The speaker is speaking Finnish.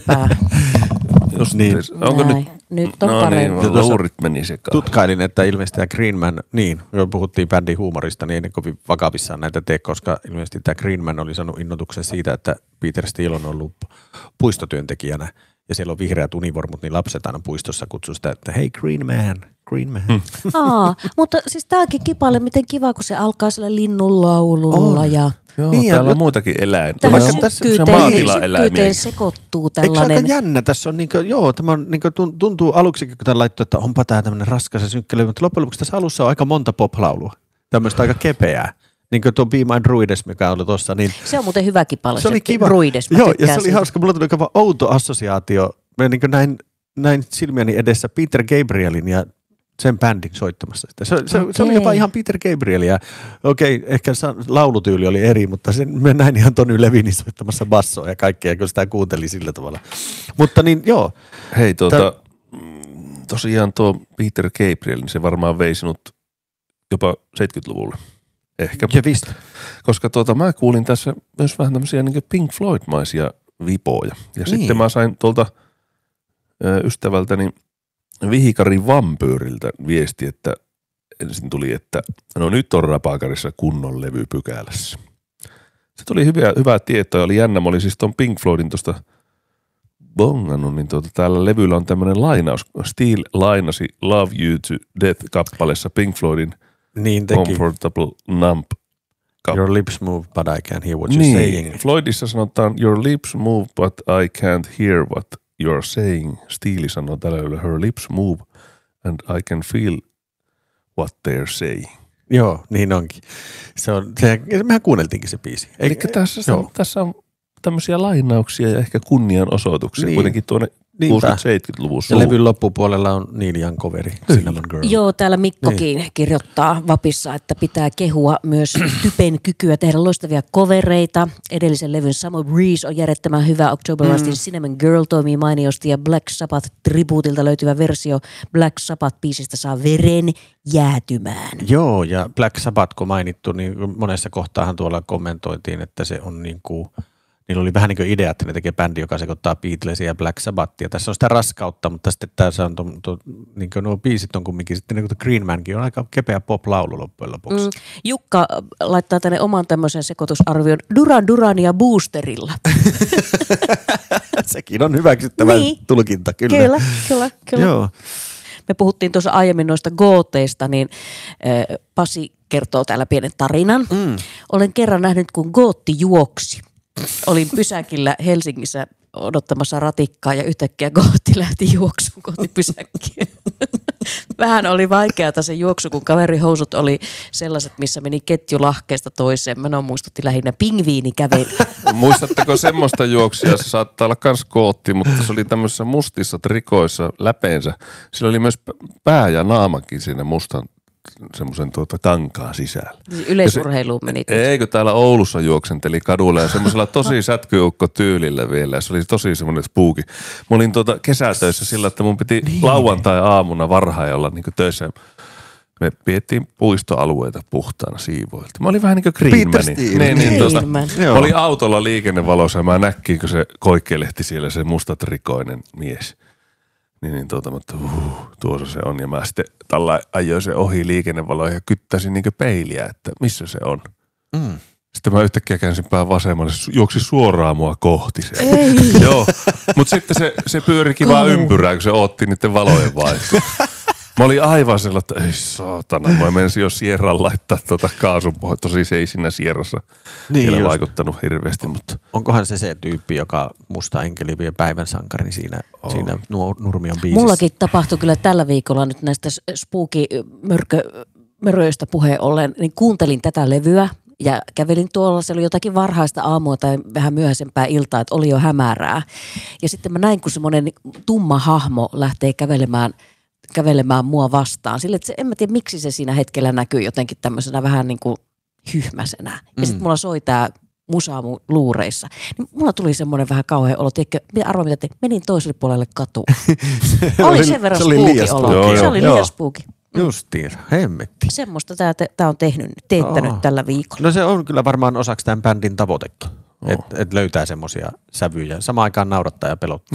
Sepä. Just Niin. onko Nyt on no parempi. niin, luurit meni sekaan. Tutkailin, että ilmeisesti tämä Greenman, niin, kun puhuttiin bändin huumorista, niin ei ne kovin vakavissaan näitä tee, koska ilmeisesti tämä Greenman oli saanut innotuksen siitä, että Peter Steele on ollut puistotyöntekijänä ja siellä on vihreät univormut, niin lapset aina puistossa kutsuu sitä, että hei Greenman. Mutta siis tämäkin kipaile, miten kiva, kun se alkaa sillä linnunlaululla ja... Joo, Niin, täällä ja on muitakin eläimiä. Tähän maatilaeläimiä. sykkyyteen sekoittuu Eikö se tällainen... aika jännä? Tässä on tämä on tuntuu aluksi, kun tämä laittoi, että onpa tämä tämmöinen raskas ja synkkä, mutta loppujen lopuksi tässä alussa on aika monta pop-laulua. Tämmöistä aika kepeää. Niin kuin tuo Be My Druides, mikä oli tuossa. Niin Se on muuten hyvä kipaile. se oli kiva. Druides, Joo, ja se oli hauska. Mulla tuli aika outo assosiaatio. Mä niin näin silmiäni edessä Peter Gabrielin ja sen bändin soittamassa sitä. Se oli jopa ihan Peter Gabriel ja okei, ehkä laulutyyli oli eri, mutta mä näin ihan Tony Levinin soittamassa bassoa ja kaikkea, kun sitä kuunteli sillä tavalla. Mutta niin joo. Hei tosiaan tuo Peter Gabriel, niin se varmaan vei sinut jopa 70-luvulle. Ehkä. Ja vist. Koska mä kuulin tässä myös vähän tämmöisiä niin Pink Floyd-maisia vipoja. Ja niin. sitten mä sain tuolta ystävältäni Vihikarin vampyyriltä viesti, että ensin tuli, että no nyt on Rapakarissa kunnon levy pykälässä. Se tuli hyvää tietoa, oli jännä. Mä olin siis ton Pink Floydin tuosta bongannut, niin täällä levyllä on tämmönen lainaus. Steele lainasi Love You to Death-kappaleessa Pink Floydin niin teki. Comfortable Numb. Your lips move, but I can't hear what you're saying. Floydissa sanotaan your lips move, but I can't hear what you're saying. Steele sanoo tällä her lips move and I can feel what they're saying. Joo, niin onkin. Mehän kuunneltiinkin se biisi. Eli tässä on tämmöisiä lainauksia ja ehkä kunnianosoituksia kuitenkin tuonne 60-70-luvun ja levyn loppupuolella on Neil Young coveri, Cinnamon Girl. Joo, täällä Mikkokin kirjoittaa Vapissa, että pitää kehua myös Typen kykyä tehdä loistavia covereita. Edellisen levyn Summer Breeze on järjettömän hyvä. October Rustin Cinnamon Girl toimii mainiosti ja Black Sabbath-tribuutilta löytyvä versio Black Sabbath-biisistä saa veren jäätymään. Joo, ja Black Sabbath, kun mainittu, niin monessa kohtaahan tuolla kommentoitiin, että se on niin kuin niillä oli vähän niin kuin idea, että ne tekee bändi, joka sekoittaa Beatlesia ja Black Sabbathia. Tässä on sitä raskautta, mutta sitten tässä on niin kuin nuo biisit on kumminkin, sitten niin kuin Green Mankin on aika kepeä pop-laulu loppujen lopuksi. Jukka laittaa tänne oman tämmöisen sekoitusarvion Duran Durania Boosterilla. Sekin on hyväksyttävä tulkinta, kyllä. Kyllä. Joo. Me puhuttiin tuossa aiemmin noista gooteista, niin Pasi kertoo täällä pienen tarinan. Olen kerran nähnyt, kun gootti juoksi. Olin pysäkillä Helsingissä odottamassa ratikkaa ja yhtäkkiä gootti lähti juoksuun kohti pysäkkiä. Vähän oli vaikeata se juoksu, kun kaverihousut oli sellaiset, missä meni ketjulahkeesta toiseen. Mä muistutti lähinnä pingviinikävelyä. Muistatteko semmoista juoksia? Se saattaa olla kans gootti, mutta se oli tämmöisissä mustissa trikoissa läpeensä. Sillä oli myös pää ja naamakin siinä mustan semmoisen kankaan sisällä. Yleisurheiluun meni. Eikö täällä Oulussa juoksenteli kadulla ja semmoisella tosi sätkyukko tyylillä vielä. Se oli tosi semmoinen spooky. Mä olin kesätöissä sillä, että mun piti lauantai-aamuna varhain olla niin töissä. Me piettiin puistoalueita puhtaana siivoilta. Mä olin vähän niin kuin Greenman. Mä olin autolla liikennevalossa ja mä näkkiin, kun se koikkelehti siellä se mustatrikoinen mies. Tuossa se on. Ja mä sitten tällä ajoin se ohi liikennevaloihin ja kyttäsin niin kuin peiliä, että missä se on. Sitten mä yhtäkkiä käänsin pään vasemmalle, se juoksi suoraan mua kohti se. Joo, mutta sitten se pyörikin vaan ympyrää, kun se otti niiden valojen vaihtoa. Mä olin aivan sellainen, että ei saatana, mä menisin jo Sierran laittaa kaasun pohjaa. Tosi se ei siinä Sierrassa vielä vaikuttanut hirveästi. Mutta. Onkohan se tyyppi, joka musta enkeli vie päivän sankari siinä Nurmion biisissä? Mullakin tapahtui kyllä tällä viikolla nyt näistä spooky-möröistä puheen ollen, niin kuuntelin tätä levyä. Ja kävelin tuolla, se oli jotakin varhaista aamua tai vähän myöhäisempää iltaa, että oli jo hämärää. Ja sitten mä näin, kun semmoinen tumma hahmo lähtee kävelemään mua vastaan. Sille, että en mä tiedä, miksi se siinä hetkellä näkyy jotenkin tämmöisenä vähän niin kuin hyhmäsenä. Ja sitten mulla soi tää musaa mun luureissa. Niin mulla tuli semmoinen vähän kauhean olo. Arvoa mitä te, menin toiselle puolelle katua. Oli sen verran spooky olo. Se oli liian spooky. Justiinsa, hemmetti. Semmoista tää on teettänyt tällä viikolla. No se on kyllä varmaan osaksi tämän bändin tavoitekin, että löytää semmoisia sävyjä. Samaan aikaan naurattaa ja pelottaa.